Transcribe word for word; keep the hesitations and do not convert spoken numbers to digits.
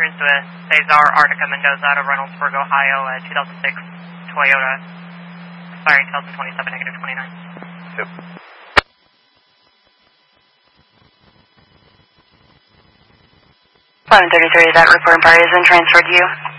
transferring to a Cesar Artica Mendoza out of Reynoldsburg, Ohio, a two thousand six Toyota, expiring two thousand twenty-seven, negative twenty-nine. Yep. eleven thirty-three, that report and party has been transferred to you.